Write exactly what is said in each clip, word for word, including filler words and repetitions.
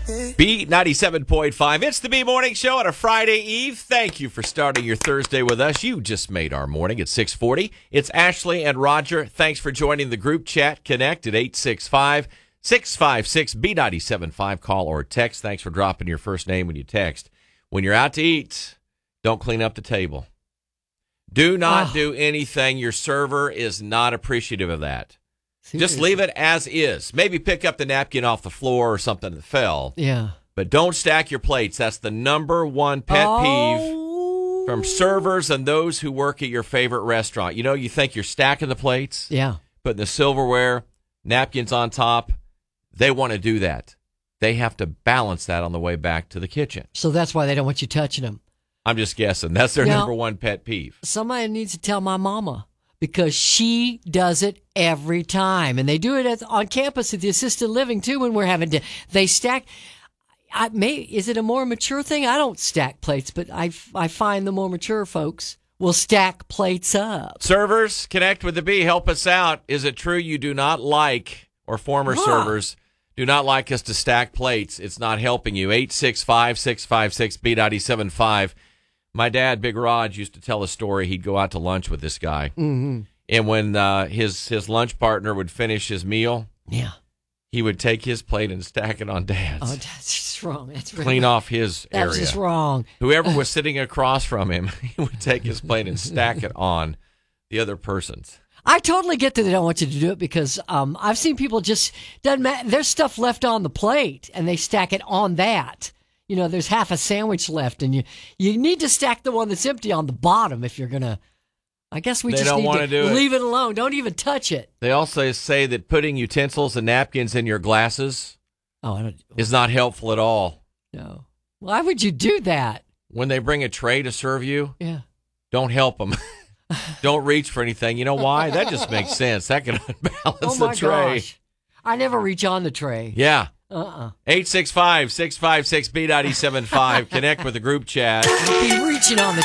B ninety-seven point five. It's the B Morning Show on a Friday Eve. Thank you for starting your Thursday with us. You just made our morning at six forty. It's Ashley and Roger. Thanks for joining the group chat. Connect at eight six five, six five six, B nine seven five. Call or text. Thanks for dropping your first name when you text. When you're out to eat, don't clean up the table. Do not oh. do anything. Your server is not appreciative of that. Seriously? Just leave it as is. Maybe pick up the napkin off the floor or something that fell. Yeah. But don't stack your plates. That's the number one pet oh. peeve from servers and those who work at your favorite restaurant. You know, you think you're stacking the plates. Yeah. Putting the silverware, napkins on top. They want to do that. They have to balance that on the way back to the kitchen. So that's why they don't want you touching them. I'm just guessing. That's their now, number one pet peeve. Somebody needs to tell my mama, because she does it every time. And they do it at, on campus at the assisted living, too, when we're having to. They stack. I may, is it a more mature thing? I don't stack plates, but I, I find the more mature folks will stack plates up. Servers, connect with the B. Help us out. Is it true you do not like, or former huh. servers, do not like us to stack plates? It's not helping you. eight six five, six five six, B nine seven five. My dad, Big Raj, used to tell a story. He'd go out to lunch with this guy. Mm-hmm. And when uh, his, his lunch partner would finish his meal, yeah, he would take his plate and stack it on Dad's. Oh, that's just wrong. That's really Clean off his that's area. That's just wrong. Whoever was sitting across from him, he would take his plate and stack it on the other person's. I totally get that they don't want you to do it, because um, I've seen people just, doesn't matter, there's stuff left on the plate, and they stack it on that. You know, there's half a sandwich left, and you, you need to stack the one that's empty on the bottom if you're going to. I guess we they just don't need want to do leave it. it alone. Don't even touch it. They also say that putting utensils and napkins in your glasses oh, I don't, is not helpful at all. No. Why would you do that? When they bring a tray to serve you, yeah, don't help them. Don't reach for anything. You know why? That just makes sense. That can unbalance oh my the tray. Gosh. I never reach on the tray. Yeah. Uh-uh. eight six five, six five six, B nine seven five. Connect with the group chat. Be reaching on the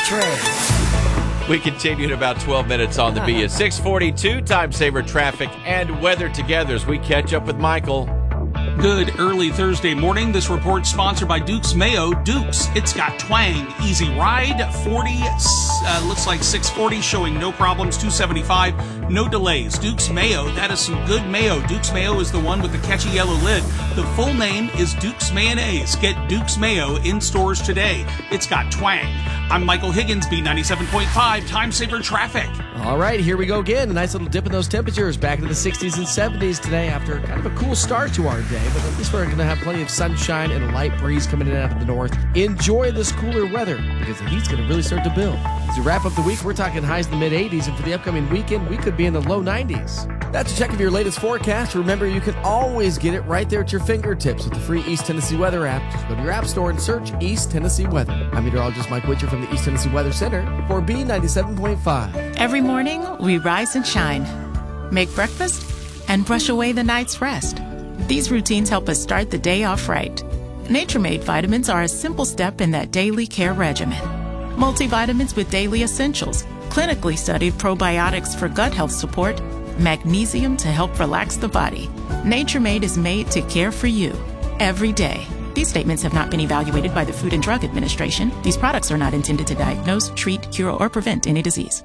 tray. We continue in about twelve minutes on the B at six forty-two. Time saver traffic and weather together as we catch up with Michael. Good early Thursday morning. This report sponsored by Duke's Mayo. Duke's, it's got twang. Easy ride. forty, uh, looks like six forty, showing no problems. two seventy-five, no delays. Duke's Mayo, that is some good mayo. Duke's Mayo is the one with the catchy yellow lid. The full name is Duke's Mayonnaise. Get Duke's Mayo in stores today. It's got twang. I'm Michael Higgins, B ninety-seven point five, Time Saver Traffic. All right, here we go again. A nice little dip in those temperatures back into the sixties and seventies today after kind of a cool start to our day. But at least we're going to have plenty of sunshine and a light breeze coming in out of the north. Enjoy this cooler weather because the heat's going to really start to build. As we wrap up the week, we're talking highs in the mid eighties, and for the upcoming weekend, we could be in the low nineties. That's a check of your latest forecast. Remember, you can always get it right there at your fingertips with the free East Tennessee Weather app. Just go to your app store and search East Tennessee Weather. I'm meteorologist Mike Witcher from the East Tennessee Weather Center for B ninety-seven point five. Every morning, we rise and shine, make breakfast, and brush away the night's rest. These routines help us start the day off right. Nature-Made vitamins are a simple step in that daily care regimen. Multivitamins with daily essentials, clinically studied probiotics for gut health support, magnesium to help relax the body. Nature-Made is made to care for you every day. These statements have not been evaluated by the Food and Drug Administration. These products are not intended to diagnose, treat, cure, or prevent any disease.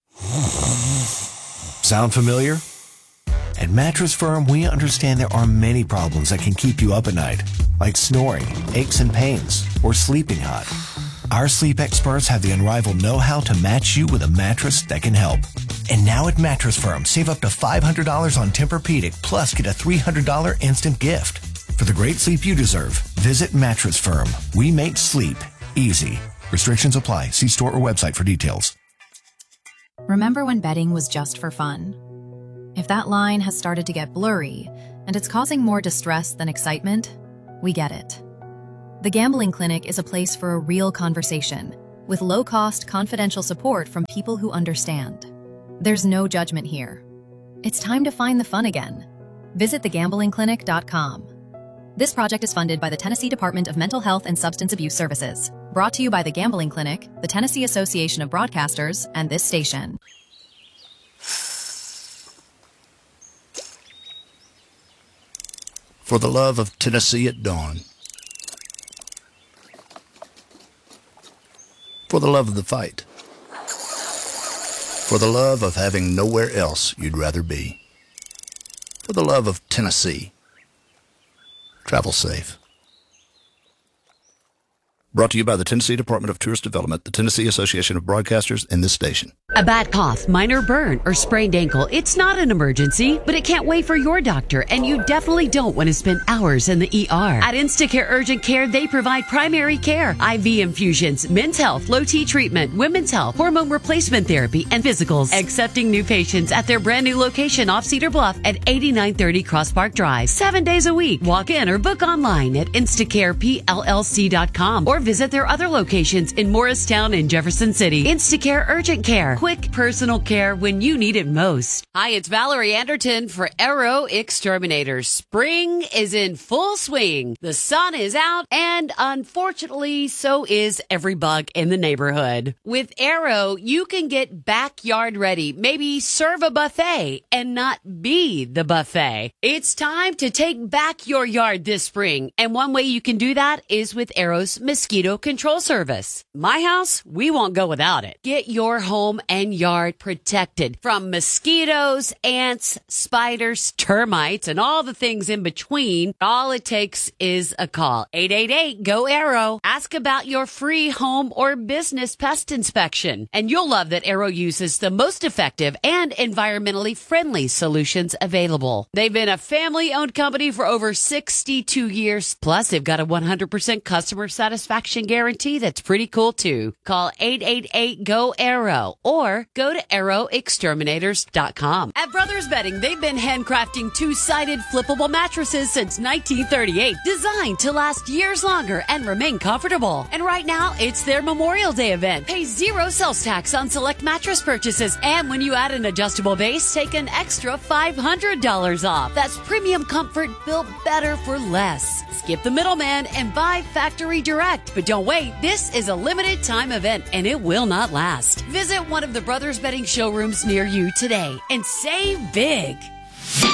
Sound familiar? At Mattress Firm, we understand there are many problems that can keep you up at night, like snoring, aches and pains, or sleeping hot. Our sleep experts have the unrivaled know-how to match you with a mattress that can help. And now at Mattress Firm, save up to five hundred dollars on Tempur-Pedic, plus get a three hundred dollars instant gift. For the great sleep you deserve, visit Mattress Firm. We make sleep easy. Restrictions apply. See store or website for details. Remember when betting was just for fun? If that line has started to get blurry and it's causing more distress than excitement, we get it. The Gambling Clinic is a place for a real conversation with low-cost, confidential support from people who understand. There's no judgment here. It's time to find the fun again. Visit the gambling clinic dot com. This project is funded by the Tennessee Department of Mental Health and Substance Abuse Services. Brought to you by the Gambling Clinic, the Tennessee Association of Broadcasters, and this station. For the love of Tennessee at dawn. For the love of the fight. For the love of having nowhere else you'd rather be. For the love of Tennessee. Travel safe. Brought to you by the Tennessee Department of Tourist Development, the Tennessee Association of Broadcasters, and this station. A bad cough, minor burn, or sprained ankle. It's not an emergency, but it can't wait for your doctor, and you definitely don't want to spend hours in the E R. At Instacare Urgent Care, they provide primary care, I V infusions, men's health, low T treatment, women's health, hormone replacement therapy, and physicals. Accepting new patients at their brand new location off Cedar Bluff at eighty-nine thirty Cross Park Drive. Seven days a week. Walk in or book online at instacare p l l c dot com or visit their other locations in Morristown and Jefferson City. Instacare Urgent Care. Quick personal care when you need it most. Hi, it's Valerie Anderton for Arrow Exterminators. Spring is in full swing. The sun is out, and unfortunately, so is every bug in the neighborhood. With Arrow, you can get backyard ready. Maybe serve a buffet and not be the buffet. It's time to take back your yard this spring, and one way you can do that is with Arrow's mosquito control service. My house, we won't go without it. Get your home and yard protected from mosquitoes, ants, spiders, termites, and all the things in between. All it takes is a call. eight eight eight, G O, Arrow. Ask about your free home or business pest inspection. And you'll love that Arrow uses the most effective and environmentally friendly solutions available. They've been a family-owned company for over sixty-two years. Plus, they've got a one hundred percent customer satisfaction guarantee that's pretty cool, too. Call eight eight eight, G O, Arrow or go to arrow exterminators dot com. At Brothers Bedding, they've been handcrafting two-sided flippable mattresses since nineteen thirty-eight, designed to last years longer and remain comfortable. And right now, it's their Memorial Day event. Pay zero sales tax on select mattress purchases, and when you add an adjustable base, take an extra five hundred dollars off. That's premium comfort built better for less. Skip the middleman and buy factory direct. But don't wait, this is a limited time event and it will not last. Visit one of the Brothers Bedding showrooms near you today and save big.